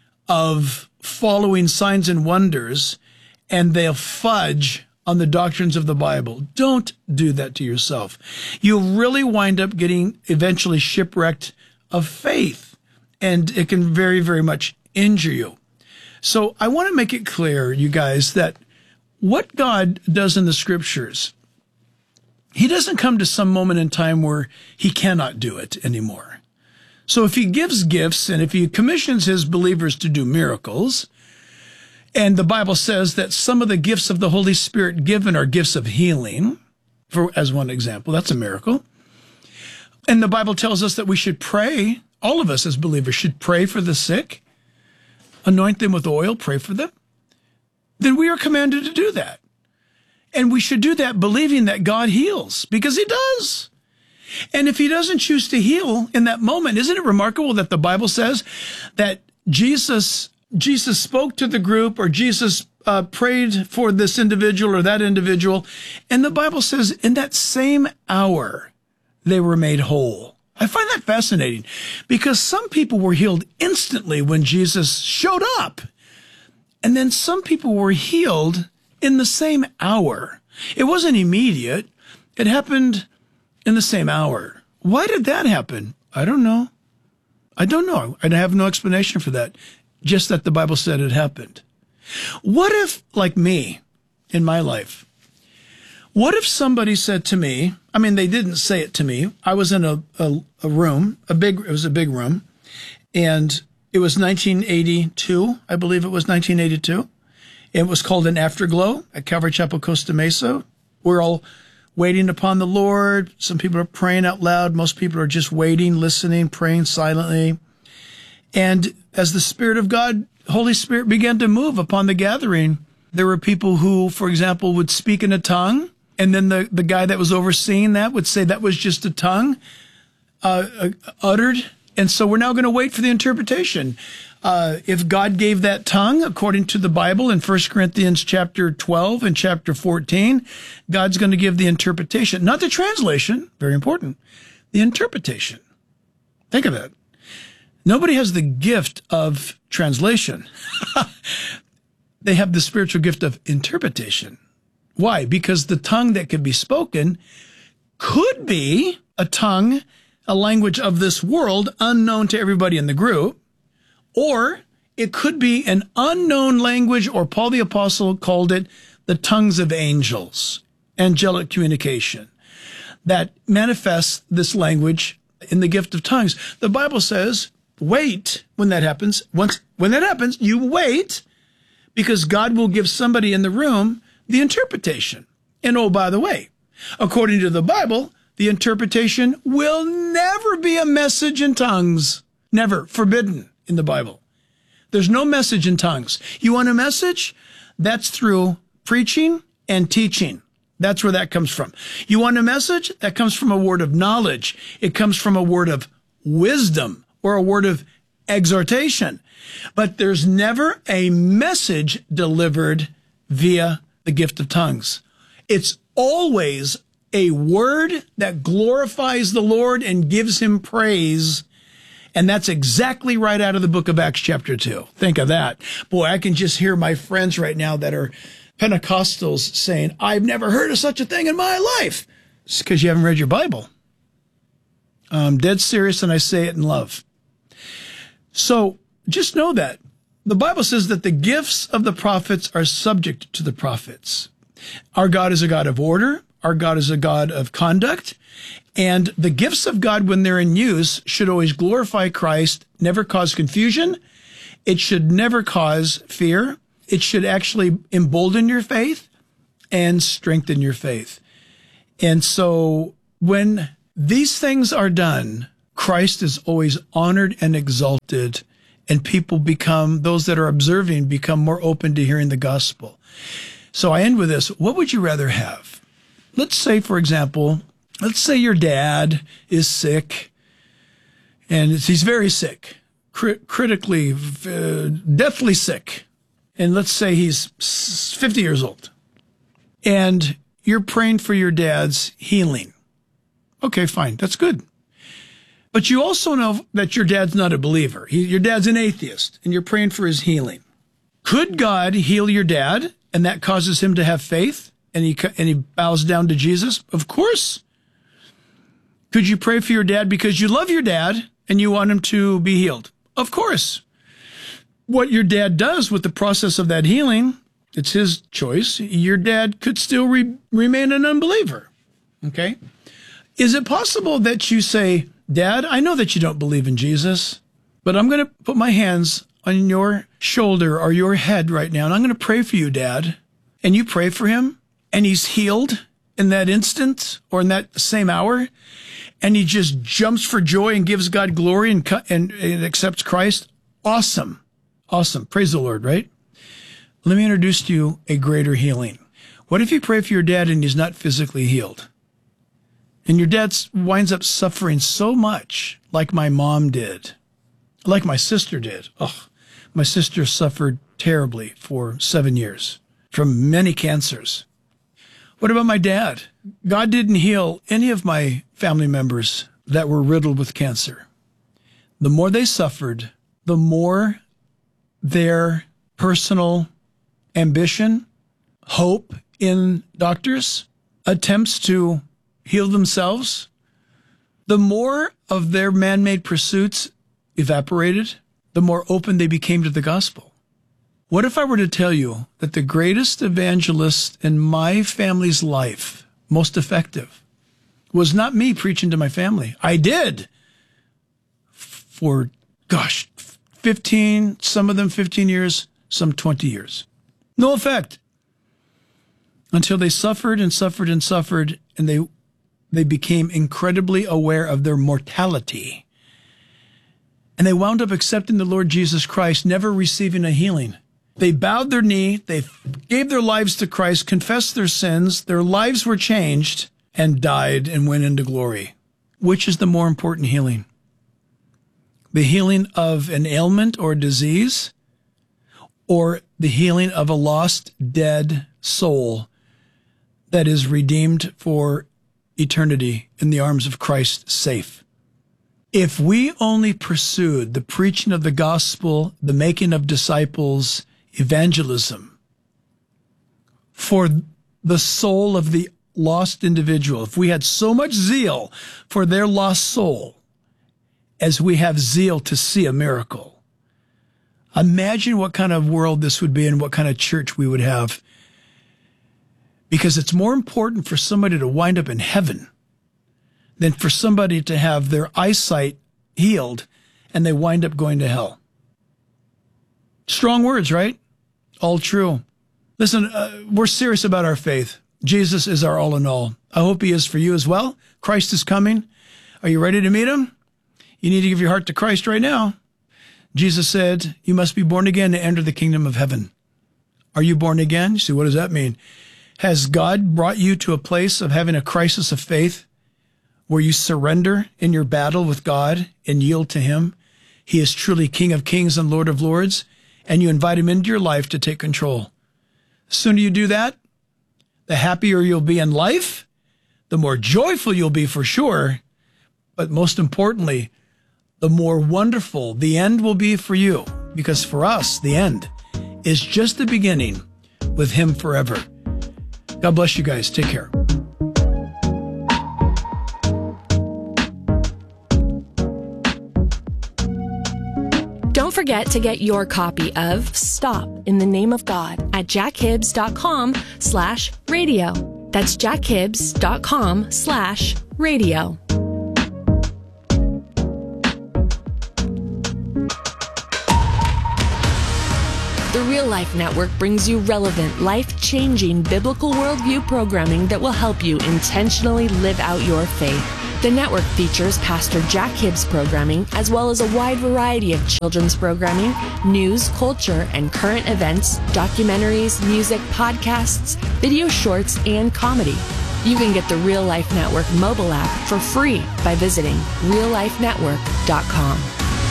of following signs and wonders, and they'll fudge on the doctrines of the Bible. Don't do that to yourself. You'll really wind up getting eventually shipwrecked of faith, and it can very, very much injure you. So I want to make it clear, you guys, that what God does in the scriptures, he doesn't come to some moment in time where he cannot do it anymore. So if he gives gifts and if he commissions his believers to do miracles, and the Bible says that some of the gifts of the Holy Spirit given are gifts of healing, for as one example, that's a miracle. And the Bible tells us that we should pray, all of us as believers should pray for the sick, anoint them with oil, pray for them. Then we are commanded to do that. And we should do that believing that God heals, because he does. And if he doesn't choose to heal in that moment, isn't it remarkable that the Bible says that Jesus Jesus spoke to the group, or Jesus uh, prayed for this individual or that individual, and the Bible says in that same hour, they were made whole. I find that fascinating, because some people were healed instantly when Jesus showed up, and then some people were healed in the same hour. It wasn't immediate. It happened in the same hour. Why did that happen? I don't know. I don't know. I have no explanation for that. Just that the Bible said it happened. What if, like me, in my life, what if somebody said to me, I mean, they didn't say it to me. I was in a, a, a room, a big, it was a big room, and it was nineteen eighty-two, I believe it was nineteen eighty-two. It was called an Afterglow at Calvary Chapel, Costa Mesa. We're all waiting upon the Lord. Some people are praying out loud. Most people are just waiting, listening, praying silently. And as the Spirit of God, Holy Spirit began to move upon the gathering, there were people who, for example, would speak in a tongue, and then the, the guy that was overseeing that would say that was just a tongue uh, uh, uttered. And so we're now going to wait for the interpretation. Uh, if God gave that tongue, according to the Bible in First Corinthians chapter twelve and chapter fourteen, God's going to give the interpretation, not the translation, very important, the interpretation. Think of that. Nobody has the gift of translation. They have the spiritual gift of interpretation. Why? Because the tongue that could be spoken could be a tongue, a language of this world, unknown to everybody in the group, or it could be an unknown language, or Paul the Apostle called it the tongues of angels, angelic communication, that manifests this language in the gift of tongues. The Bible says, wait when that happens. Once, when that happens, you wait, because God will give somebody in the room the interpretation. And oh, by the way, according to the Bible, the interpretation will never be a message in tongues. Never. Forbidden in the Bible. There's no message in tongues. You want a message? That's through preaching and teaching. That's where that comes from. You want a message? That comes from a word of knowledge. It comes from a word of wisdom or a word of exhortation. But there's never a message delivered via the gift of tongues. It's always a word that glorifies the Lord and gives him praise. And that's exactly right out of the book of Acts chapter two. Think of that. Boy, I can just hear my friends right now that are Pentecostals saying, I've never heard of such a thing in my life. It's because you haven't read your Bible. I'm dead serious, and I say it in love. So just know that. The Bible says that the gifts of the prophets are subject to the prophets. Our God is a God of order. Our God is a God of conduct. And the gifts of God, when they're in use, should always glorify Christ, never cause confusion. It should never cause fear. It should actually embolden your faith and strengthen your faith. And so when these things are done, Christ is always honored and exalted, and people become, those that are observing, become more open to hearing the gospel. So I end with this. What would you rather have? Let's say, for example, let's say your dad is sick, and he's very sick, cri- critically, uh, deathly sick. And let's say he's fifty years old, and you're praying for your dad's healing. Okay, fine. That's good. But you also know that your dad's not a believer. He, your dad's an atheist, and you're praying for his healing. Could God heal your dad, and that causes him to have faith, and he and he bows down to Jesus? Of course. Could you pray for your dad because you love your dad, and you want him to be healed? Of course. What your dad does with the process of that healing, it's his choice. Your dad could still re- remain an unbeliever. Okay? Is it possible that you say, Dad, I know that you don't believe in Jesus, but I'm going to put my hands on your shoulder or your head right now, and I'm going to pray for you, Dad. And you pray for him, and he's healed in that instant or in that same hour, and he just jumps for joy and gives God glory and, and, and accepts Christ. Awesome. Awesome. Praise the Lord, right? Let me introduce to you a greater healing. What if you pray for your dad and he's not physically healed? And your dad winds up suffering so much, like my mom did, like my sister did. Oh, my sister suffered terribly for seven years from many cancers. What about my dad? God didn't heal any of my family members that were riddled with cancer. The more they suffered, the more their personal ambition, hope in doctors, attempts to heal themselves, the more of their man-made pursuits evaporated, the more open they became to the gospel. What if I were to tell you that the greatest evangelist in my family's life, most effective, was not me preaching to my family? I did for, gosh, fifteen, some of them fifteen years, some twenty years. No effect. Until they suffered and suffered and suffered, and they they became incredibly aware of their mortality. And they wound up accepting the Lord Jesus Christ, never receiving a healing. They bowed their knee, they gave their lives to Christ, confessed their sins, their lives were changed, and died and went into glory. Which is the more important healing? The healing of an ailment or disease, or the healing of a lost, dead soul that is redeemed for eternity in the arms of Christ, safe? If we only pursued the preaching of the gospel, the making of disciples, evangelism, for the soul of the lost individual, if we had so much zeal for their lost soul as we have zeal to see a miracle, imagine what kind of world this would be and what kind of church we would have. Because it's more important for somebody to wind up in heaven than for somebody to have their eyesight healed and they wind up going to hell. Strong words, right? All true. Listen, uh, we're serious about our faith. Jesus is our all in all. I hope he is for you as well. Christ is coming. Are you ready to meet him? You need to give your heart to Christ right now. Jesus said, you must be born again to enter the kingdom of heaven. Are you born again? You see, what does that mean? Has God brought you to a place of having a crisis of faith where you surrender in your battle with God and yield to him? He is truly King of Kings and Lord of Lords, and you invite him into your life to take control. The sooner you do that, the happier you'll be in life, the more joyful you'll be for sure, but most importantly, the more wonderful the end will be for you. Because for us, the end is just the beginning with Him forever. God bless you guys. Take care. Don't forget to get your copy of Stop in the Name of God at jackhibbs.com slash radio. That's jackhibbs.com slash radio. The Real Life Network brings you relevant, life-changing biblical worldview programming that will help you intentionally live out your faith. The network features Pastor Jack Hibbs programming, as well as a wide variety of children's programming, news, culture, and current events, documentaries, music, podcasts, video shorts, and comedy. You can get the Real Life Network mobile app for free by visiting real life network dot com.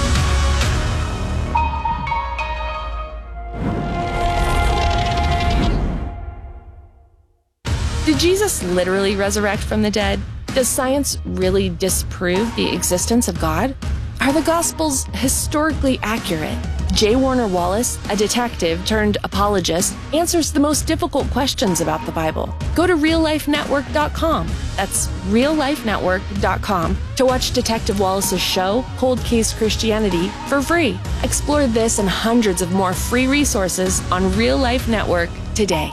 Did Jesus literally resurrect from the dead? Does science really disprove the existence of God? Are the Gospels historically accurate? J. Warner Wallace, a detective turned apologist, answers the most difficult questions about the Bible. Go to real life network dot com. That's real life network dot com to watch Detective Wallace's show, Cold Case Christianity, for free. Explore this and hundreds of more free resources on Real Life Network today.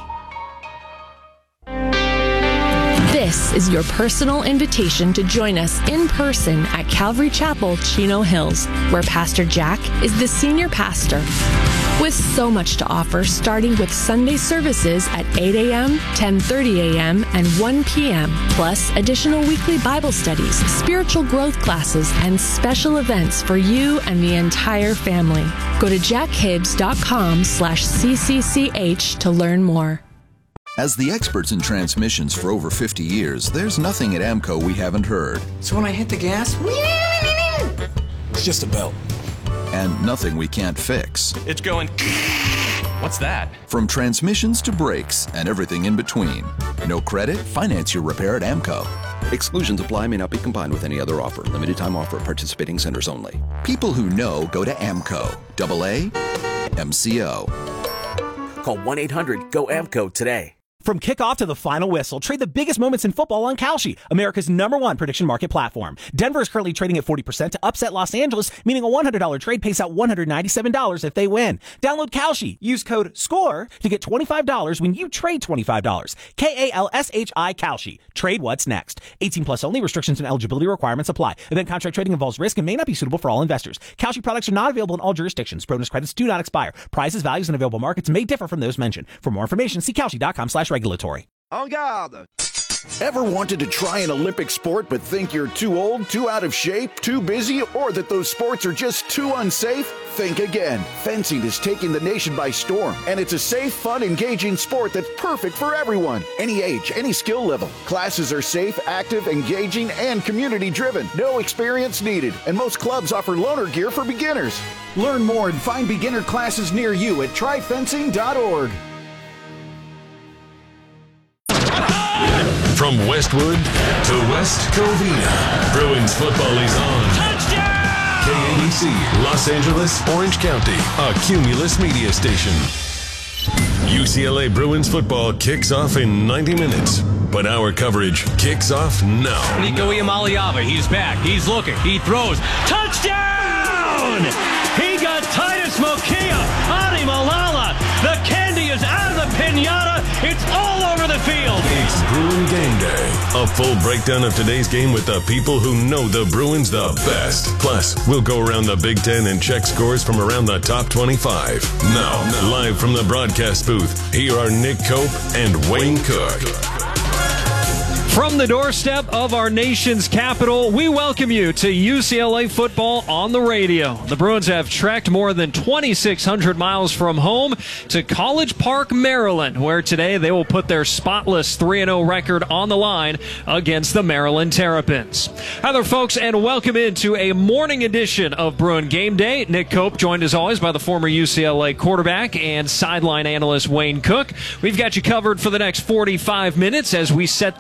This is your personal invitation to join us in person at Calvary Chapel, Chino Hills, where Pastor Jack is the senior pastor. With so much to offer, starting with Sunday services at eight a.m., ten thirty a.m., and one p.m., plus additional weekly Bible studies, spiritual growth classes, and special events for you and the entire family. Go to jackhibbs.com slash CCCH to learn more. As the experts in transmissions for over fifty years, there's nothing at AMCO we haven't heard. So when I hit the gas, it's just a belt. And nothing we can't fix. It's going... What's that? From transmissions to brakes and everything in between. No credit? Finance your repair at AMCO. Exclusions apply, may not be combined with any other offer. Limited time offer at participating centers only. People who know go to AMCO. Double A M C O. Call one eight hundred G O A M C O today. From kickoff to the final whistle, trade the biggest moments in football on Kalshi, America's number one prediction market platform. Denver is currently trading at forty percent to upset Los Angeles, meaning a one hundred dollars trade pays out one hundred ninety-seven dollars if they win. Download Kalshi. Use code SCORE to get twenty-five dollars when you trade twenty-five dollars. K A L S H I Kalshi. Trade what's next. eighteen plus only. Restrictions and eligibility requirements apply. Event contract trading involves risk and may not be suitable for all investors. Kalshi products are not available in all jurisdictions. Bonus credits do not expire. Prices, values, and available markets may differ from those mentioned. For more information, see Kalshi.com slash regulatory. En garde! Ever wanted to try an Olympic sport but think you're too old, too out of shape, too busy, or that those sports are just too unsafe? Think again. Fencing is taking the nation by storm, and it's a safe, fun, engaging sport that's perfect for everyone. Any age, any skill level. Classes are safe, active, engaging, and community-driven. No experience needed, and most clubs offer loaner gear for beginners. Learn more and find beginner classes near you at try fencing dot org. From Westwood to West Covina, Bruins football is on. Touchdown! K A B C, Los Angeles, Orange County, a Cumulus media station. U C L A Bruins football kicks off in ninety minutes, but our coverage kicks off now. Nico Iamaleava, he's back, he's looking, he throws. Touchdown! He got Titus Mokia, Adi Malala. The candy is out of the piñata. It's all over the field. It's Bruin Game Day. A full breakdown of today's game with the people who know the Bruins the best. Plus, we'll go around the Big Ten and check scores from around the top twenty-five. Now, live from the broadcast booth, here are Nick Cope and Wayne Cook. From the doorstep of our nation's capital, we welcome you to U C L A football on the radio. The Bruins have trekked more than twenty-six hundred miles from home to College Park, Maryland, where today they will put their spotless three and oh record on the line against the Maryland Terrapins. Hi there, folks, and welcome into a morning edition of Bruin Game Day. Nick Cope, joined as always by the former U C L A quarterback and sideline analyst Wayne Cook. We've got you covered for the next forty-five minutes as we set the scene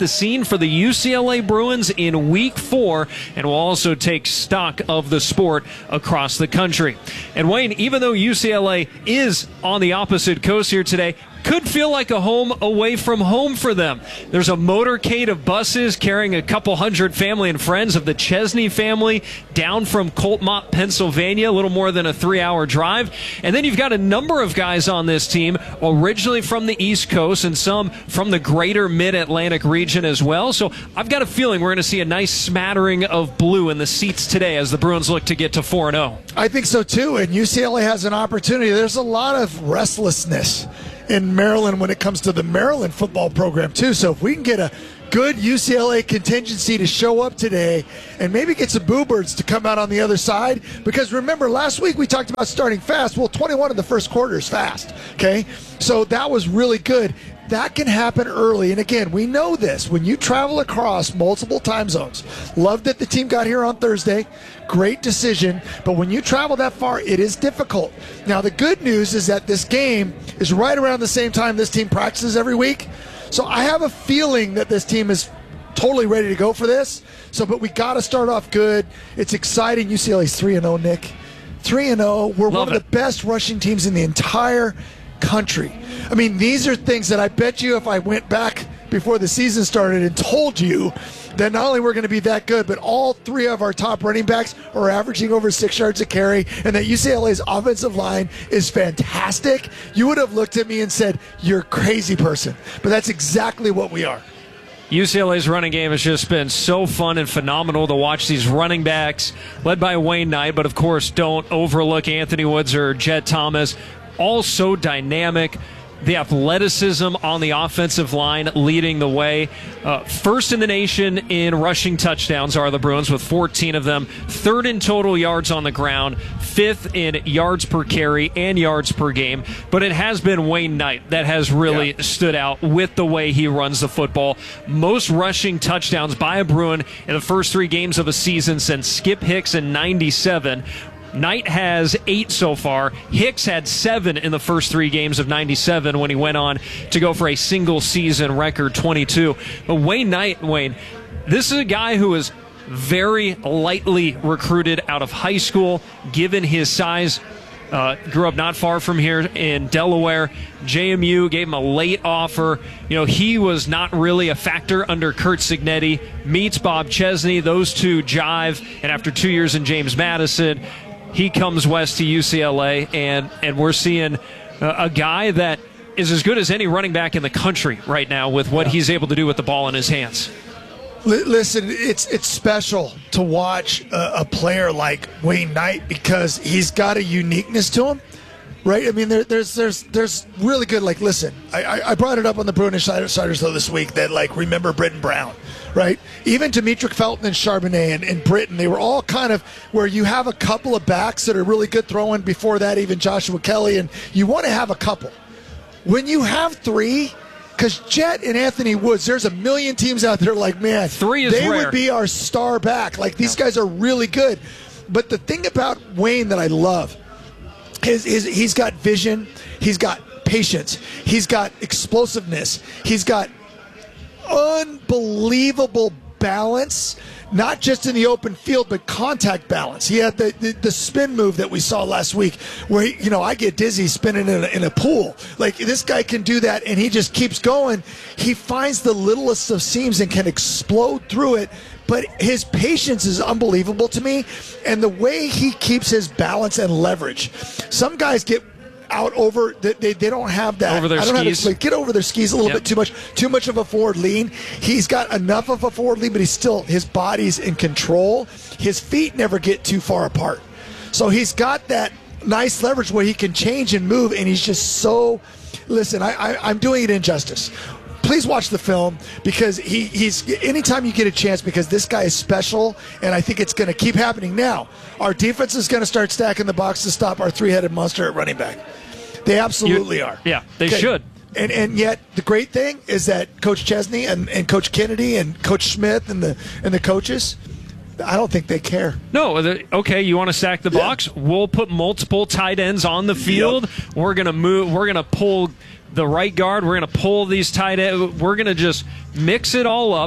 in for the U C L A Bruins in week four, and we'll also take stock of the sport across the country. And Wayne, even though U C L A is on the opposite coast here today, could feel like a home away from home for them. There's a motorcade of buses carrying a couple hundred family and friends of the Chesney family down from Coltmont, Pennsylvania, a little more than a three-hour drive. And then you've got a number of guys on this team, originally from the East Coast and some from the greater Mid-Atlantic region as well. So I've got a feeling we're going to see a nice smattering of blue in the seats today as the Bruins look to get to four and oh. I think so, too. And U C L A has an opportunity. There's a lot of restlessness in Maryland when it comes to the Maryland football program, too. So if we can get a good U C L A contingency to show up today and maybe get some Boo Birds to come out on the other side, because remember, last week we talked about starting fast. Well, twenty-one in the first quarter is fast, okay? So that was really good. That can happen early. And again, we know this. When you travel across multiple time zones, love that the team got here on Thursday. Great decision. But when you travel that far, it is difficult. Now, the good news is that this game is right around the same time this team practices every week. So I have a feeling that this team is totally ready to go for this. So, but we got to start off good. It's exciting. U C L A's three and oh, Nick. three and oh. We're Love one it. of the best rushing teams in the entire country. I mean, these are things that I bet you if I went back before the season started and told you that not only we're going to be that good, but all three of our top running backs are averaging over six yards a carry, and that U C L A's offensive line is fantastic, you would have looked at me and said, you're a crazy person. But that's exactly what we are. U C L A's running game has just been so fun and phenomenal to watch these running backs led by Wayne Knight, but of course don't overlook Anthony Woods or Jet Thomas. All so dynamic. The athleticism on the offensive line leading the way. Uh, first in the nation in rushing touchdowns are the Bruins with fourteen of them. Third in total yards on the ground. Fifth in yards per carry and yards per game. But it has been Wayne Knight that has really yeah. stood out with the way he runs the football. Most rushing touchdowns by a Bruin in the first three games of a season since Skip Hicks in ninety-seven. Knight has eight so far. Hicks had seven in the first three games of ninety-seven when he went on to go for a single season record twenty-two. But Wayne Knight, Wayne, this is a guy who is very lightly recruited out of high school, given his size. Uh, grew up not far from here in Delaware. J M U gave him a late offer. You know, he was not really a factor under Curt Cignetti. Meets Bob Chesney. Those two jive. And after two years in James Madison, he comes west to U C L A, and, and we're seeing a, a guy that is as good as any running back in the country right now with what yeah. he's able to do with the ball in his hands. Listen, it's it's special to watch a, a player like Wayne Knight because he's got a uniqueness to him, right? I mean, there, there's there's there's really good. Like, listen, I, I brought it up on the Bruin Insiders though this week that like remember Britton Brown, right? Even Demetric Felton and Charbonnet and, and Britton, they were all kind of where you have a couple of backs that are really good throwing. Before that, even Joshua Kelly, and you want to have a couple. When you have three. Because Jet and Anthony Woods, there's a million teams out there like, man, Three is they rare. would be our star back. Like, these guys are really good. But the thing about Wayne that I love is, is he's got vision, he's got patience, he's got explosiveness, he's got unbelievable balance, not just in the open field, but contact balance. He had the, the, the spin move that we saw last week where, he, you know, I get dizzy spinning in a, in a pool. Like, this guy can do that, and he just keeps going. He finds the littlest of seams and can explode through it. But his patience is unbelievable to me, and the way he keeps his balance and leverage. Some guys get out over they, they they don't have that over their I don't skis. Have to, like, get over their skis a little yep. bit too much too much of a forward lean. He's got enough of a forward lean, but he's still his body's in control. His feet never get too far apart, so he's got that nice leverage where he can change and move, and he's just so listen I, I I'm doing it injustice. Please watch the film because he, he's anytime you get a chance, because this guy is special, and I think it's going to keep happening. Now, our defense is going to start stacking the box to stop our three-headed monster at running back. They absolutely you, are. Yeah, they okay. should. And and yet the great thing is that Coach Chesney and, and Coach Kennedy and Coach Smith and the and the coaches, I don't think they care. No, the, okay, you want to stack the box? Yeah. We'll put multiple tight ends on the field. Yep. We're going to move. We're going to pull the right guard. We're going to pull these tight ends. We're going to just mix it all up.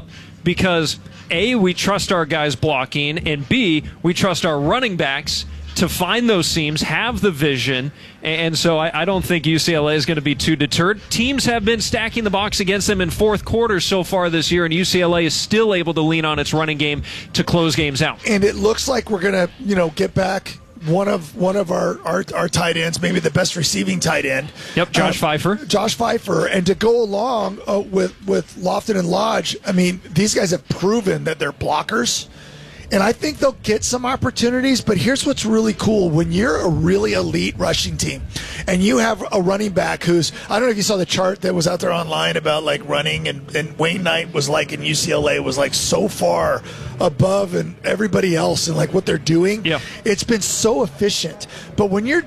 because A, we trust our guys blocking, and B, we trust our running backs to find those seams, have the vision, and so I, I don't think U C L A is going to be too deterred. Teams have been stacking the box against them in fourth quarters so far this year, and U C L A is still able to lean on its running game to close games out. And it looks like we're going to, you know, get back one of one of our, our, our tight ends, maybe the best receiving tight end. Yep, Josh uh, Pfeiffer. Josh Pfeiffer. And to go along uh, with, with Lofton and Lodge, I mean, these guys have proven that they're blockers. And I think they'll get some opportunities, but here's what's really cool. When you're a really elite rushing team and you have a running back who's, I don't know if you saw the chart that was out there online about like running, and, and Wayne Knight was like in U C L A was like so far above and everybody else and like what they're doing. Yeah. It's been so efficient. But when you're